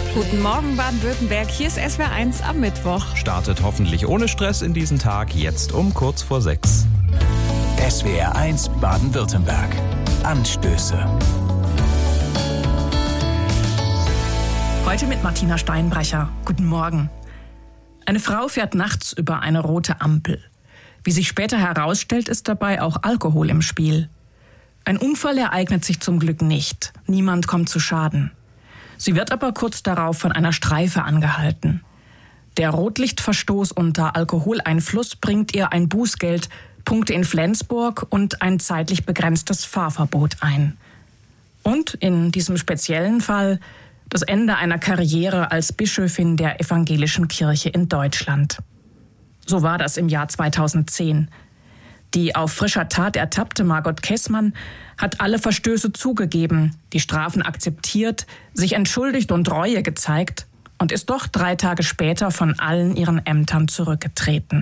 Guten Morgen Baden-Württemberg, hier ist SWR 1 am Mittwoch. Startet hoffentlich ohne Stress in diesen Tag, jetzt um kurz vor 6. SWR 1 Baden-Württemberg. Anstöße. Heute mit Martina Steinbrecher. Guten Morgen. Eine Frau fährt nachts über eine rote Ampel. Wie sich später herausstellt, ist dabei auch Alkohol im Spiel. Ein Unfall ereignet sich zum Glück nicht. Niemand kommt zu Schaden. Sie wird aber kurz darauf von einer Streife angehalten. Der Rotlichtverstoß unter Alkoholeinfluss bringt ihr ein Bußgeld, Punkte in Flensburg und ein zeitlich begrenztes Fahrverbot ein. Und in diesem speziellen Fall das Ende einer Karriere als Bischöfin der Evangelischen Kirche in Deutschland. So war das im Jahr 2010. Die auf frischer Tat ertappte Margot Kessmann hat alle Verstöße zugegeben, die Strafen akzeptiert, sich entschuldigt und Reue gezeigt und ist doch 3 Tage später von allen ihren Ämtern zurückgetreten.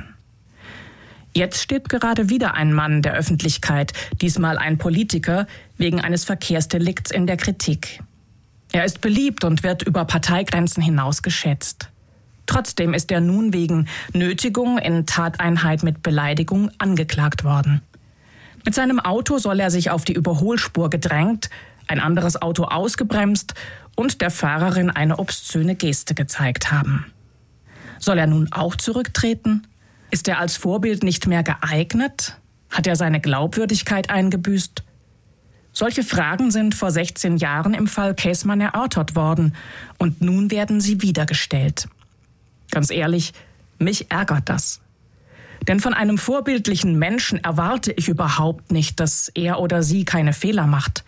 Jetzt steht gerade wieder ein Mann der Öffentlichkeit, diesmal ein Politiker, wegen eines Verkehrsdelikts in der Kritik. Er ist beliebt und wird über Parteigrenzen hinaus geschätzt. Trotzdem ist er nun wegen Nötigung in Tateinheit mit Beleidigung angeklagt worden. Mit seinem Auto soll er sich auf die Überholspur gedrängt, ein anderes Auto ausgebremst und der Fahrerin eine obszöne Geste gezeigt haben. Soll er nun auch zurücktreten? Ist er als Vorbild nicht mehr geeignet? Hat er seine Glaubwürdigkeit eingebüßt? Solche Fragen sind vor 16 Jahren im Fall Kessmann erörtert worden und nun werden sie wieder gestellt. Ganz ehrlich, mich ärgert das. Denn von einem vorbildlichen Menschen erwarte ich überhaupt nicht, dass er oder sie keine Fehler macht.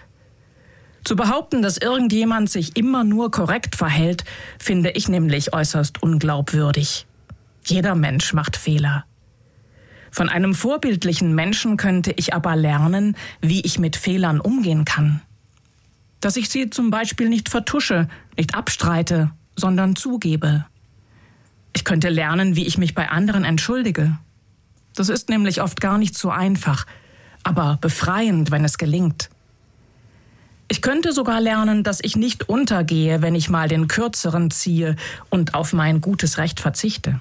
Zu behaupten, dass irgendjemand sich immer nur korrekt verhält, finde ich nämlich äußerst unglaubwürdig. Jeder Mensch macht Fehler. Von einem vorbildlichen Menschen könnte ich aber lernen, wie ich mit Fehlern umgehen kann. Dass ich sie zum Beispiel nicht vertusche, nicht abstreite, sondern zugebe. Ich könnte lernen, wie ich mich bei anderen entschuldige. Das ist nämlich oft gar nicht so einfach, aber befreiend, wenn es gelingt. Ich könnte sogar lernen, dass ich nicht untergehe, wenn ich mal den Kürzeren ziehe und auf mein gutes Recht verzichte.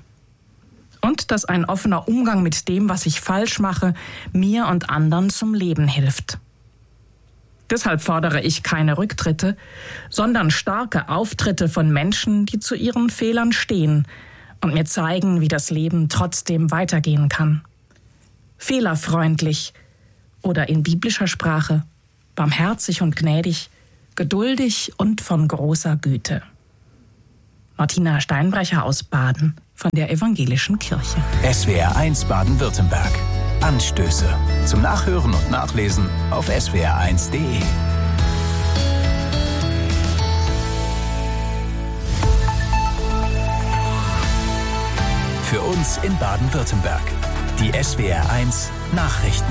Und dass ein offener Umgang mit dem, was ich falsch mache, mir und anderen zum Leben hilft. Deshalb fordere ich keine Rücktritte, sondern starke Auftritte von Menschen, die zu ihren Fehlern stehen und mir zeigen, wie das Leben trotzdem weitergehen kann. Fehlerfreundlich oder in biblischer Sprache barmherzig und gnädig, geduldig und von großer Güte. Martina Steinbrecher aus Baden von der Evangelischen Kirche. SWR 1 Baden-Württemberg. Anstöße. Zum Nachhören und Nachlesen auf swr1.de. Für uns in Baden-Württemberg. Die SWR 1 Nachrichten.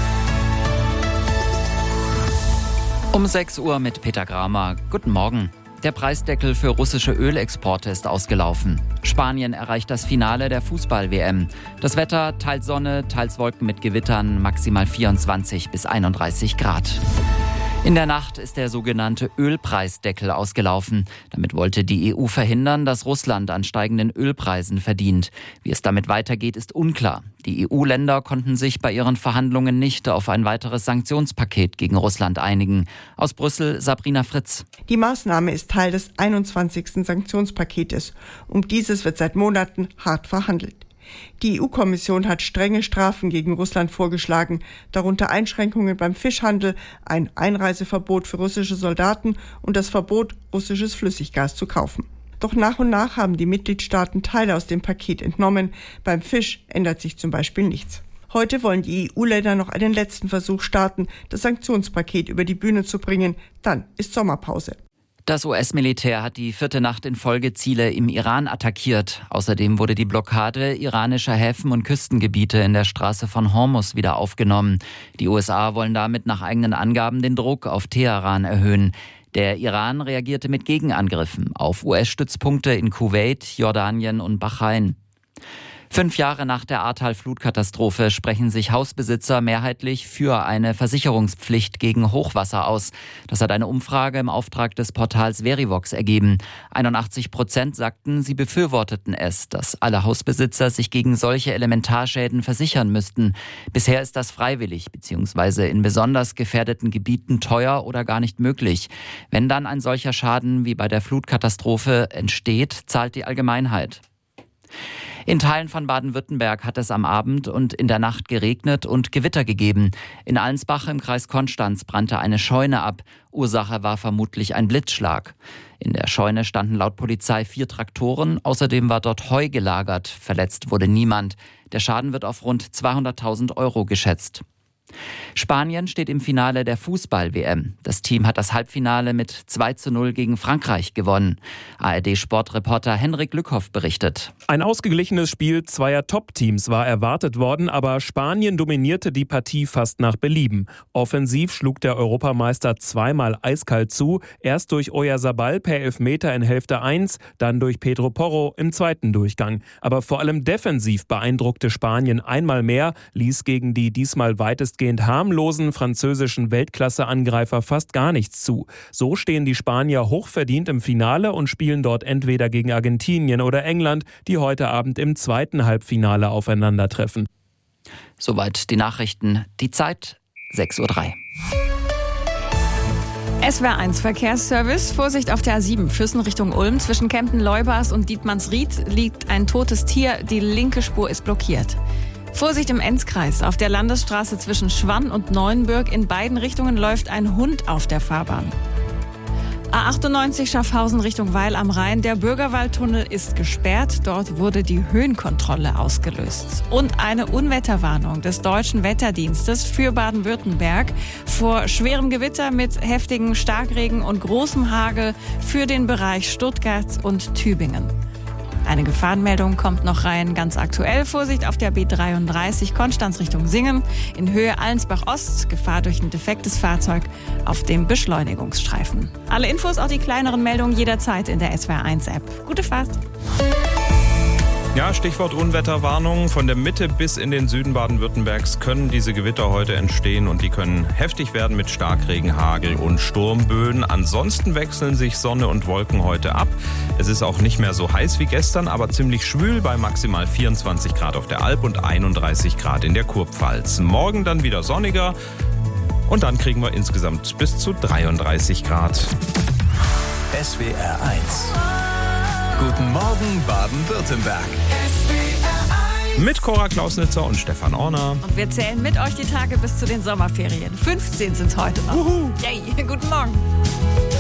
Um 6 Uhr mit Peter Gramer. Guten Morgen. Der Preisdeckel für russische Ölexporte ist ausgelaufen. Spanien erreicht das Finale der Fußball-WM. Das Wetter, teils Sonne, teils Wolken mit Gewittern, maximal 24 bis 31 Grad. In der Nacht ist der sogenannte Ölpreisdeckel ausgelaufen. Damit wollte die EU verhindern, dass Russland an steigenden Ölpreisen verdient. Wie es damit weitergeht, ist unklar. Die EU-Länder konnten sich bei ihren Verhandlungen nicht auf ein weiteres Sanktionspaket gegen Russland einigen. Aus Brüssel Sabrina Fritz. Die Maßnahme ist Teil des 21. Sanktionspaketes. Um dieses wird seit Monaten hart verhandelt. Die EU-Kommission hat strenge Strafen gegen Russland vorgeschlagen, darunter Einschränkungen beim Fischhandel, ein Einreiseverbot für russische Soldaten und das Verbot, russisches Flüssiggas zu kaufen. Doch nach und nach haben die Mitgliedstaaten Teile aus dem Paket entnommen. Beim Fisch ändert sich zum Beispiel nichts. Heute wollen die EU-Länder noch einen letzten Versuch starten, das Sanktionspaket über die Bühne zu bringen. Dann ist Sommerpause. Das US-Militär hat die 4. Nacht in Folge Ziele im Iran attackiert. Außerdem wurde die Blockade iranischer Häfen und Küstengebiete in der Straße von Hormuz wieder aufgenommen. Die USA wollen damit nach eigenen Angaben den Druck auf Teheran erhöhen. Der Iran reagierte mit Gegenangriffen auf US-Stützpunkte in Kuwait, Jordanien und Bahrain. 5 Jahre nach der Ahrtal-Flutkatastrophe sprechen sich Hausbesitzer mehrheitlich für eine Versicherungspflicht gegen Hochwasser aus. Das hat eine Umfrage im Auftrag des Portals Verivox ergeben. 81% sagten, sie befürworteten es, dass alle Hausbesitzer sich gegen solche Elementarschäden versichern müssten. Bisher ist das freiwillig bzw. in besonders gefährdeten Gebieten teuer oder gar nicht möglich. Wenn dann ein solcher Schaden wie bei der Flutkatastrophe entsteht, zahlt die Allgemeinheit. In Teilen von Baden-Württemberg hat es am Abend und in der Nacht geregnet und Gewitter gegeben. In Allensbach im Kreis Konstanz brannte eine Scheune ab. Ursache war vermutlich ein Blitzschlag. In der Scheune standen laut Polizei 4 Traktoren. Außerdem war dort Heu gelagert. Verletzt wurde niemand. Der Schaden wird auf rund 200.000 € geschätzt. Spanien steht im Finale der Fußball-WM. Das Team hat das Halbfinale mit 2:0 gegen Frankreich gewonnen. ARD-Sportreporter Henrik Lückhoff berichtet. Ein ausgeglichenes Spiel zweier Top-Teams war erwartet worden, aber Spanien dominierte die Partie fast nach Belieben. Offensiv schlug der Europameister zweimal eiskalt zu, erst durch Oyarzabal per Elfmeter in Hälfte 1, dann durch Pedro Porro im zweiten Durchgang. Aber vor allem defensiv beeindruckte Spanien einmal mehr, ließ gegen die diesmal weitestgehend harmlosen französischen Weltklasse-Angreifer fast gar nichts zu. So stehen die Spanier hochverdient im Finale und spielen dort entweder gegen Argentinien oder England, die heute Abend im zweiten Halbfinale aufeinandertreffen. Soweit die Nachrichten. Die Zeit 6:03 Uhr. SWR1 Verkehrsservice. Vorsicht auf der A7 Füssen Richtung Ulm. Zwischen Kempten-Leubars und Dietmannsried liegt ein totes Tier. Die linke Spur ist blockiert. Vorsicht im Enzkreis. Auf der Landesstraße zwischen Schwann und Neuenbürg in beiden Richtungen läuft ein Hund auf der Fahrbahn. A98 Schaffhausen Richtung Weil am Rhein. Der Bürgerwaldtunnel ist gesperrt. Dort wurde die Höhenkontrolle ausgelöst. Und eine Unwetterwarnung des Deutschen Wetterdienstes für Baden-Württemberg vor schwerem Gewitter mit heftigen Starkregen und großem Hagel für den Bereich Stuttgart und Tübingen. Eine Gefahrenmeldung kommt noch rein, ganz aktuell. Vorsicht auf der B33 Konstanz Richtung Singen. In Höhe Allensbach-Ost, Gefahr durch ein defektes Fahrzeug auf dem Beschleunigungsstreifen. Alle Infos, auch die kleineren Meldungen jederzeit in der SWR1-App. Gute Fahrt! Ja, Stichwort Unwetterwarnung. Von der Mitte bis in den Süden Baden-Württembergs können diese Gewitter heute entstehen und die können heftig werden mit Starkregen, Hagel und Sturmböen. Ansonsten wechseln sich Sonne und Wolken heute ab. Es ist auch nicht mehr so heiß wie gestern, aber ziemlich schwül bei maximal 24 Grad auf der Alp und 31 Grad in der Kurpfalz. Morgen dann wieder sonniger und dann kriegen wir insgesamt bis zu 33 Grad. SWR 1. Guten Morgen Baden-Württemberg. Mit Cora Klausnitzer und Stefan Orner. Und wir zählen mit euch die Tage bis zu den Sommerferien. 15 sind heute noch. Yay, guten Morgen.